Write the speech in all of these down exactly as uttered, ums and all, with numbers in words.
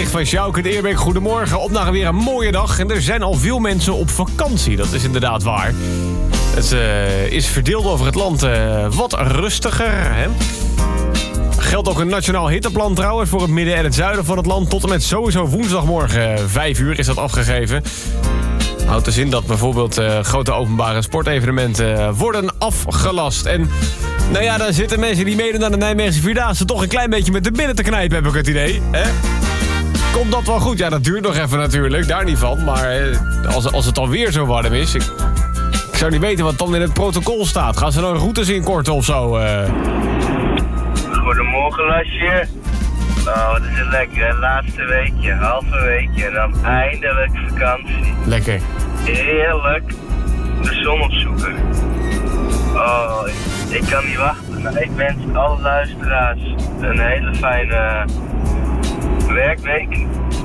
bericht van Sjouk in Eerbeek. Goedemorgen, op naar weer een mooie dag. En er zijn al veel mensen op vakantie, dat is inderdaad waar. Het uh, is verdeeld over het land uh, wat rustiger, hè? Geldt ook een nationaal hitteplan trouwens voor het midden en het zuiden van het land. Tot en met sowieso woensdagmorgen vijf uur is dat afgegeven. Houdt dus in dat bijvoorbeeld uh, grote openbare sportevenementen uh, worden afgelast. En nou ja, dan zitten mensen die meedoen aan de Nijmeegse Vierdaagse toch een klein beetje met de billen te knijpen, heb ik het idee. Hè? Komt dat wel goed? Ja, dat duurt nog even natuurlijk, daar niet van. Maar uh, als, als het alweer zo warm is... Ik, ik zou niet weten wat dan in het protocol staat. Gaan ze dan routes inkorten of zo? Uh... Goedemorgen, Lasje. Oh, wat is het lekker, hè? Laatste weekje, halve weekje en dan eindelijk vakantie. Lekker. Heerlijk. De zon opzoeken. Oh, ik, ik kan niet wachten. Nou, ik wens alle luisteraars een hele fijne werkweek.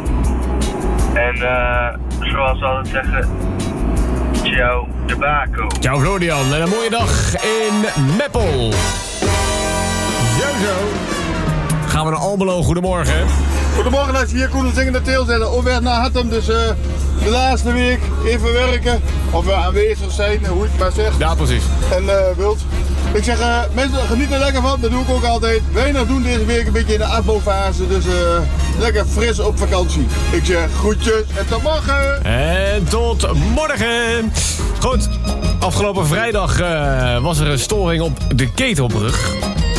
En uh, zoals we altijd zeggen, ciao de Baco. Ciao Florian en een mooie dag in Meppel. Jojo. Gaan we naar Almelo, goedemorgen. Goedemorgen, als je hier Koen Zingende Teel zetten. Op weg naar Hattem, dus uh, de laatste week even werken. Of we aanwezig zijn, hoe je het maar zegt. Ja, precies. En uh, wilt. Ik zeg, uh, mensen genieten er lekker van, dat doe ik ook altijd. Weinig doen deze week, een beetje in de afbouwfase. Dus uh, lekker fris op vakantie. Ik zeg groetjes en tot morgen. En tot morgen. Goed, afgelopen vrijdag uh, was er een storing op de Ketelbrug.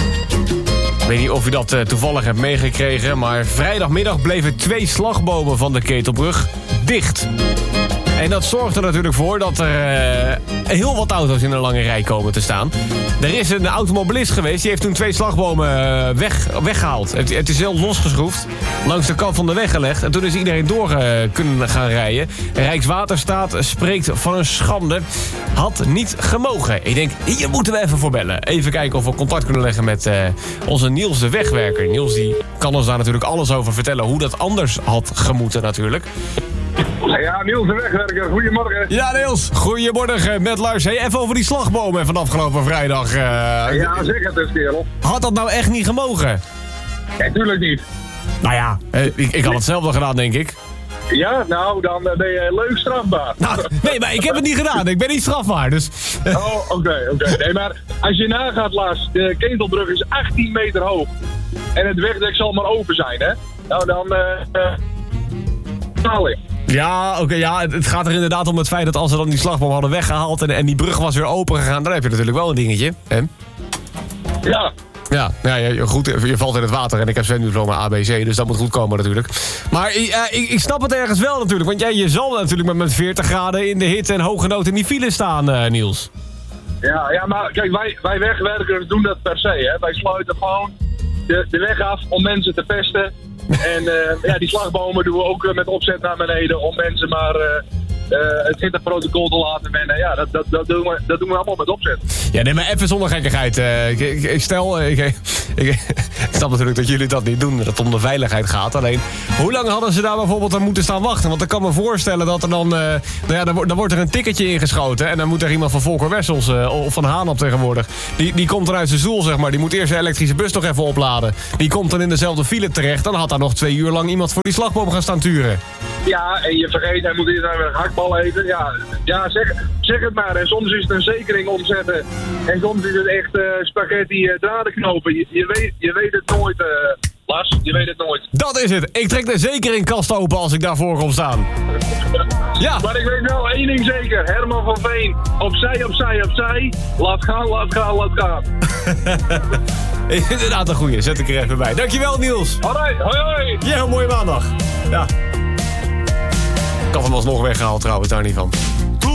Ik weet niet of u dat uh, toevallig hebt meegekregen, maar vrijdagmiddag bleven twee slagbomen van de Ketelbrug dicht. En dat zorgt er natuurlijk voor dat er uh, heel wat auto's in een lange rij komen te staan. Er is een automobilist geweest, die heeft toen twee slagbomen uh, weg, weggehaald. Het, het is heel losgeschroefd, langs de kant van de weg gelegd. En toen is iedereen door uh, kunnen gaan rijden. Rijkswaterstaat spreekt van een schande. Had niet gemogen. Ik denk, hier moeten we even voor bellen. Even kijken of we contact kunnen leggen met uh, onze Niels de Wegwerker. Niels die kan ons daar natuurlijk alles over vertellen. Hoe dat anders had gemoeten natuurlijk. Ja, Niels de Wegwerker, goedemorgen. Ja, Niels, goedemorgen met Lars. Hey, even over die slagbomen van afgelopen vrijdag. Uh, ja, zeg het eens, kerel. Had dat nou echt niet gemogen? Nee, tuurlijk niet. Nou ja, ik, ik had hetzelfde gedaan, denk ik. Ja, nou, dan ben je leuk strafbaar. Nou, nee, maar ik heb het niet gedaan. Ik ben niet strafbaar, dus... Oh, oké, okay, oké. Okay. Nee, maar als je nagaat, Lars, de Ketelbrug is achttien meter hoog. En het wegdek zal maar open zijn, hè? Nou, dan... Uh, uh, Ja, oké, okay, ja, het gaat er inderdaad om het feit dat als ze dan die slagboom hadden weggehaald en, en die brug was weer open gegaan, dan heb je natuurlijk wel een dingetje, hè? Ja. Ja, ja, ja, goed, je valt in het water en ik heb zwemdiploma A B C, dus dat moet goed komen natuurlijk. Maar uh, ik, ik snap het ergens wel natuurlijk, want jij, je zal natuurlijk met, met veertig graden in de hitte en hoge nood in die file staan, uh, Niels. Ja, ja, maar kijk, wij, wij wegwerkers doen dat per se, hè. Wij sluiten gewoon de, de weg af om mensen te pesten. En uh, ja, die slagbomen doen we ook uh, met opzet naar beneden om mensen maar uh, uh, het hitteprotocol te laten wennen. Ja, dat, dat, dat, doen we, dat doen we allemaal met opzet. Ja, nee, maar even zonder gekkigheid. Uh, ik, ik, ik stel, uh, ik, ik, ik snap natuurlijk dat jullie dat niet doen, dat het om de veiligheid gaat. Alleen, hoe lang hadden ze daar bijvoorbeeld aan moeten staan wachten? Want ik kan me voorstellen dat er dan, uh, nou ja, dan, dan wordt er een ticketje ingeschoten en dan moet er iemand van Volker Wessels uh, of van Haan op tegenwoordig. Die, die komt dan uit zijn stoel, zeg maar. Die moet eerst zijn elektrische bus nog even opladen. Die komt dan in dezelfde file terecht. Dan had daar nog twee uur lang iemand voor die slagboom gaan staan turen. Ja, en je vergeet, hij moet eerst even een hakbal eten. Ja, ja zeg, zeg het maar. En soms is het een zekering omzetten. En soms is het echt uh, spaghetti uh, draden knopen. Je, je, weet, je weet het nooit, uh, Lars. Je weet het nooit. Dat is het. Ik trek de zekeringkast open als ik daarvoor kom staan. Ja. Maar ik weet wel één ding zeker. Herman van Veen. Opzij, opzij, opzij. Laat gaan, laat gaan, laat gaan. Inderdaad een goeie. Zet ik er even bij. Dankjewel, Niels. Hoi, hoi, hoi. Ja, mooie maandag. Ja. Ik had hem alsnog weggehaald trouwens, daar niet van.